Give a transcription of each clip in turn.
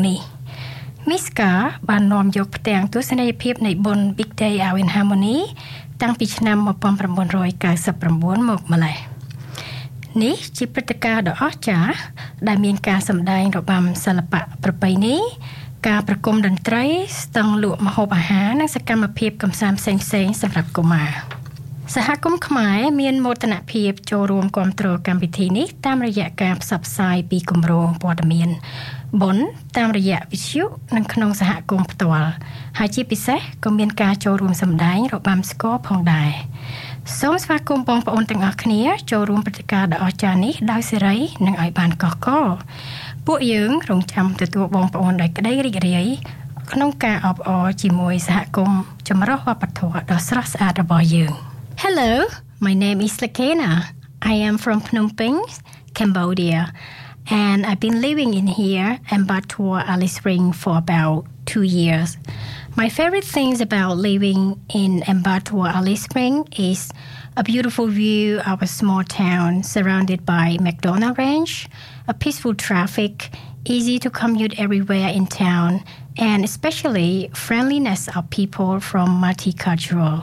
នេះ Miska បាននាំយកផ្ទាំងទស្សនីយភាពនៃបុណ្យ Big Day Out in Harmony តាំងពីឆ្នាំ 1999 មកម្ល៉េះនេះជាព្រឹត្តិការណ៍ដ៏អស្ចារ្យដែលមានការសម្ដែងរបាំសិល្បៈប្រពៃណីការប្រគំតន្ត្រីស្តង់លក់ម្ហូបអាហារនិងសកម្មភាពកម្សាន្តផ្សេងៗសម្រាប់កុមារសហគមន៍ខ្មែរមានមោទនភាពចូលរួមគាំទ្រកម្មវិធីនេះតាមរយៈការផ្សព្វផ្សាយពីគម្រោងព័ត៌មានបុណ្យតាមរយៈវិទ្យុនិងក្នុងសហគមន៍ផ្ទាល់ហើយជាពិសេសក៏មានការចូលរួមសម្ដែងរបាំស្គរផងដែរសូមស្វាគមន៍បងប្អូនទាំងអស់គ្នាចូលរួមព្រឹត្តិការណ៍ដ៏អស្ចារ្យនេះដោយសេរីនិងឲ្យបានកកកពួកយើងរងចាំទទួលបងប្អូនដោយក្តីរីករាយក្នុងការអបអរជាមួយសហគមន៍ចម្រុះវប្បធម៌ដ៏ស្រស់ស្អាតរបស់យើង Hello, my name is Lakena. I am from Phnom Penh, Cambodia, and I've been living in here in Batua Alice Spring for about 2 years. My favorite things about living in Mbatua Alice Spring is a beautiful view of a small town surrounded by McDonald Ranch, a peaceful traffic, easy to commute everywhere in town, and especially friendliness of people from multicultural.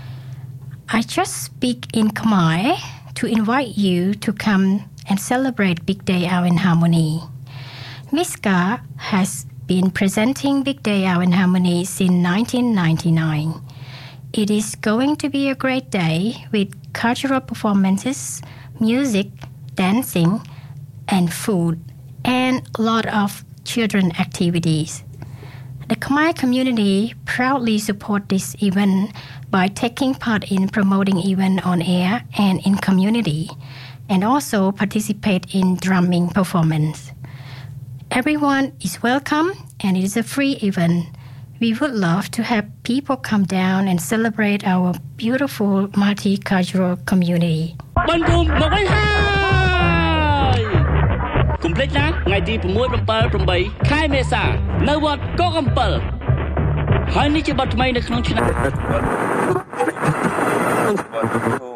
I just speak in Khmer to invite you to come and celebrate Big Day Out in Harmony. Miska has been presenting Big Day Out in Harmony since 1999. It is going to be a great day with cultural performances, music, dancing, and food, and a lot of children activities. The Khmer community proudly support this event by taking part in promoting event on air and in community, and also participate in drumming performance. Everyone is welcome, and it is a free event. We would love to have people come down and celebrate our beautiful multicultural community. បានរួមមកហើយកុំភ្លេចណាថ្ងៃទី6 7 8ខែមេសានៅវត្តកោះកំពិលហើយនេះជាបទថ្មីនៅក្នុងឆ្នាំ